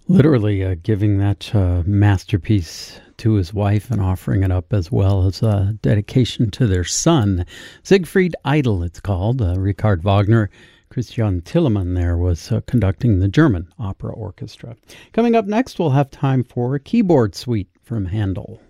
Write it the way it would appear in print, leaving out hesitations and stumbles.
Literally giving that masterpiece to his wife and offering it up as well as a dedication to their son. Siegfried Idle, it's called. Richard Wagner, Christian Tillemann there was conducting the German Opera Orchestra. Coming up next, we'll have time for a keyboard suite from Handel.